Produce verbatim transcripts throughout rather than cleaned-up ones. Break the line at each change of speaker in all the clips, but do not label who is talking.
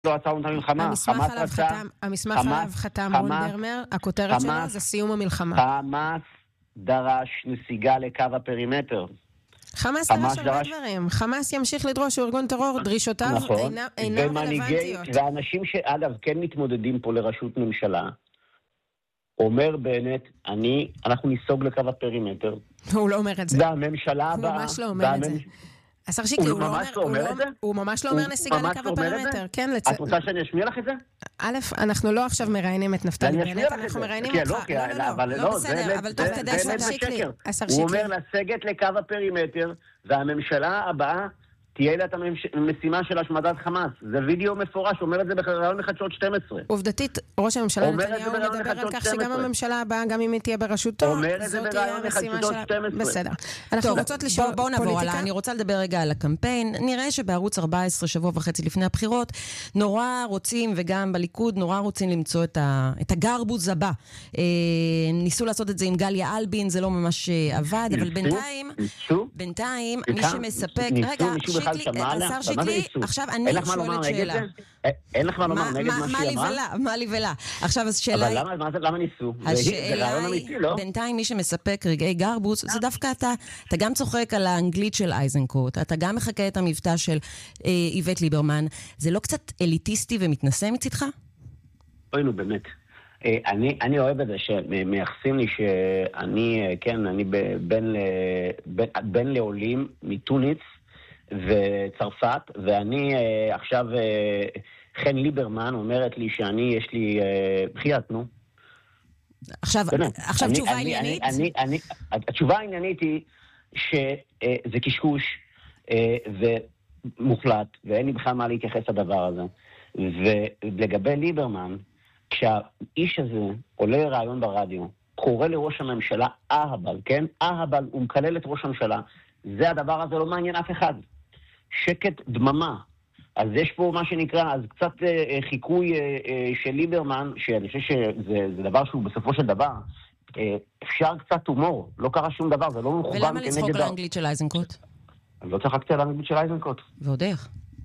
לא עצרנו את המלחמה.
המסמך עליו חתם, המסמך עליו חתם רון דרמר, הכותרת שלו זה סיום המלחמה.
חמאס דרש נסיגה לקו הפרימטר.
חמאס דרש הרבה דברים. חמאס ימשיך לדרוש, הוא ארגון טרור, דרישותיו אינם רלוונטיות.
ואנשים שאגב כן מתמודדים פה לראשות ממשלה, אומר בנט, אני, אנחנו ניסוג לקו הפרימטר.
הוא לא אומר את זה.
והממשלה הבאה...
הוא ממש לא אומר את זה. השר שיקלי, הוא ממש לא אומר את זה? הוא ממש לא אומר נסיגה לקו הפרימטר.
את רוצה שאני אשמיע לך את זה?
א', אנחנו לא עכשיו מראיינים את נפתלי בנט, אנחנו מראיינים אותך.
לא, לא, לא, לא, בסדר, אבל תוך כדי השר שיקלי. הוא אומר לסגת לקו הפרימטר, והממשלה הבאה תהיה לה את המשימה של השמדת חמאס. זה וידאו מפורש, הוא אומר את זה ברעיון לחדשות שתים עשרה.
עובדתית, ראש הממשלה נתניהו מדבר על כך שגם הממשלה הבאה, גם אם היא תהיה בראשותו, זאת תהיה המשימה שלה. בסדר. אנחנו רוצות לשאול פוליטיקה.
בואו נעבור עליה. אני רוצה לדבר רגע על הקמפיין. נראה שבערוץ ארבע עשרה, שבוע וחצי לפני הבחירות, נורא רוצים, וגם בליכוד, נורא רוצים למצוא את הגרבוז הבא. ניסו לעשות את זה עם גליה אלבין, זה לא ממש עבד, אבל בינתיים, בינתיים, מי שמספק, רגע, שיקלי, השר שיקלי, עכשיו אני שואלת שאלה.
אין לך מה לומר נגד מה שהיא אמרה?
מה לי ולה? עכשיו השאלה היא...
אבל למה ניסו?
השאלה היא, בינתיים מי שמספק רגעי גרבוס, זה דווקא אתה. אתה גם צוחק על האנגלית של אייזנקוט, אתה גם מחכה את המבטא של איווט ליברמן. זה לא קצת אליטיסטי ומתנשא מצדך?
אוי, נו, באמת. אני, אני אוהב את זה שמייחסים לי שאני, כן, אני בין, בין, בין לעולים מטוניס וצרפת, ואני עכשיו, חן ליברמן אומרת לי שאני, יש לי בחיית, נו.
עכשיו, עכשיו אני, תשובה אני, עניינית?
אני, אני, אני, התשובה העניינית היא שזה קשקוש ומוחלט, ואין לי בכלל מה להתייחס לדבר הזה. ולגבי ליברמן, כשהאיש הזה עולה רעיון ברדיו, קורא לראש הממשלה אהבל, כן? אהבל, הוא מקלל את ראש הממשלה. זה הדבר הזה לא מעניין אף אחד. שקט דממה. אז יש פה מה שנקרא, אז קצת אה, חיקוי אה, אה, של ליברמן, שאני חושב שזה זה דבר שהוא בסופו של דבר, אה, אפשר קצת הומור, לא קרה שום דבר, זה לא מכוון כנגד...
ולמה לצחוק על האנגלית של אייזנקוט?
אני לא צחקתי על האנגלית של אייזנקוט.
ועוד איך?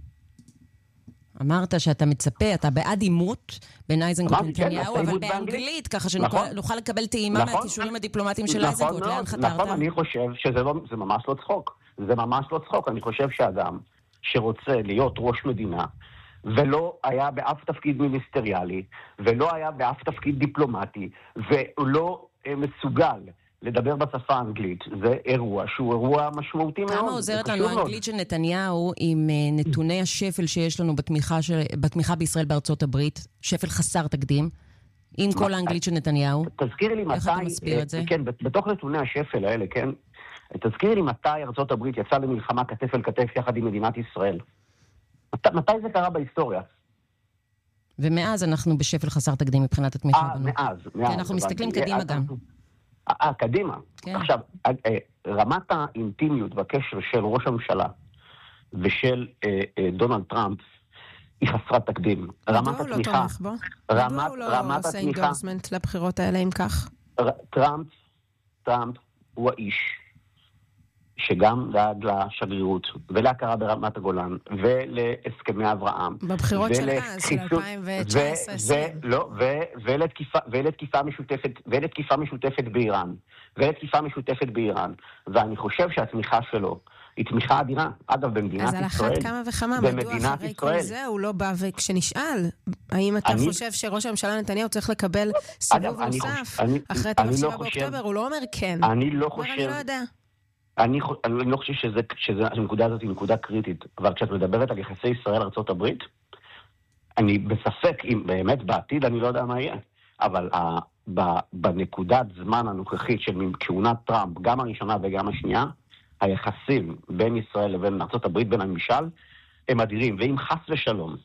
אמרת שאתה מצפה, אתה בעד אימות בין אייזנקוט לנתניהו, אבל באנגלית, ככה שנוכל לקבל טעימה מהקישורים הדיפלומטיים של אייזנקוט. לאן חתרת?
נכון, אני חושב שזה ממש לא צחוק. זה ממש לא צחוק. אני חושב שאדם שרוצה להיות ראש מדינה, ולא היה באף תפקיד מיניסטריאלי, ולא היה באף תפקיד דיפלומטי, ולא מסוגל לדבר בשפה האנגלית, זה אירוע שהוא אירוע משמעותי מאוד.
כמה עוזרת לנו האנגלית של נתניהו עם נתוני השפל שיש לנו בתמיכה, של, בתמיכה בישראל בארצות הברית, שפל חסר תקדים, עם כל האנגלית של נתניהו?
תזכירי לי מתי...
איך אתה מסביר את זה?
כן, בתוך נתוני השפל האלה, כן? תזכירי לי מתי ארצות הברית יצאה למלחמה כתף אל כתף יחד עם מדינת ישראל. מת, מתי זה קרה בהיסטוריה?
ומאז אנחנו בשפל חסר תקדים מבחינת התמיכה.
אה, מאז, מאז.
אנחנו מסתכלים קדימה גם.
אה, קדימה.
כן.
עכשיו, רמת האינטימיות בקשר של ראש הממשלה ושל אה, אה, דונלד טראמפ היא חסרת תקדים. רמת
הוא
התמיכה...
לא תומך בו?
רמת,
הוא לא
רמת
עושה
התמיכה...
אינדורסמנט לבחירות האלה אם כך?
ר, טראמפ, טראמפ הוא האיש שגם דאג לשגרירות ולהכרה ברמת הגולן ולהסכמי אברהם.
בבחירות של אז, של אלפיים תשע עשרה.
לא, ולתקיפה משותפת, ולתקיפה משותפת באיראן. ולתקיפה משותפת באיראן. ואני חושב שהתמיכה שלו היא תמיכה אדירה. אגב, במדינת ישראל.
אז על אחת כמה וכמה, מדוע אחרי כל זה הוא לא בא וכשנשאל, האם אתה חושב שראש הממשלה נתניהו צריך לקבל סיבוב נוסף אחרי טבח שבעה באוקטובר? הוא לא אומר כן.
אני לא חושב...
אני לא יודע.
אני, אני לא חושב שזה, שזה, הנקודה הזאת היא נקודה קריטית, אבל כשאת מדברת על יחסי ישראל ארצות הברית, אני בספק, אם באמת בעתיד, אני לא יודע מה יהיה, אבל ה, ב, בנקודת זמן הנוכחית של כהונת טראמפ, גם הראשונה וגם השנייה, היחסים בין ישראל לבין ארצות הברית, בין הממשל, הם אדירים, ואם חס ושלום,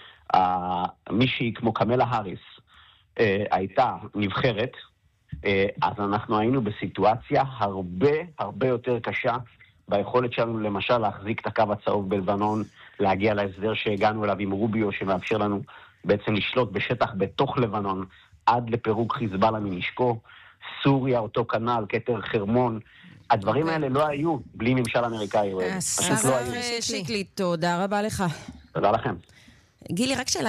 מישהי כמו קמלה האריס הייתה נבחרת, אז אנחנו היינו בסיטואציה הרבה הרבה יותר קשה ביכולת שלנו למשל להחזיק את הקו הצהוב בלבנון, להגיע להסדר שהגענו אליו עם רוביו שמאפשר לנו בעצם לשלוט בשטח בתוך לבנון עד לפירוק חיזבאללה מנשקו, סוריה אותו כנ"ל, כתר חרמון, הדברים האלה לא היו בלי ממשל אמריקאי.
השר שיקלי, תודה רבה לך.
תודה לכם.
גילי, רק שאלה